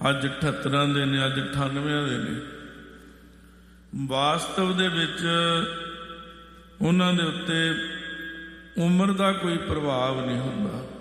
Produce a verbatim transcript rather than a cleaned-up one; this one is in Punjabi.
ਅੱਜ ਅਠੱਤਰਾਂ ਦੇ ਨੇ, ਅੱਜ ਅਠਾਨਵਿਆਂ ਦੇ ਨੇ। ਵਾਸਤਵ ਦੇ ਵਿੱਚ ਉਹਨਾਂ ਦੇ ਉੱਤੇ ਉਮਰ ਦਾ ਕੋਈ ਪ੍ਰਭਾਵ ਨਹੀਂ ਹੁੰਦਾ।